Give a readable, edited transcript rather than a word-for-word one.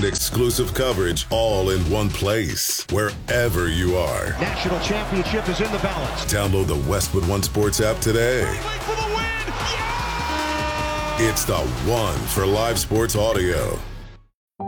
exclusive coverage all in one place, wherever you are. National championship is in the balance. Download the Westwood One Sports app today. For the win! Yeah! It's the one for live sports audio.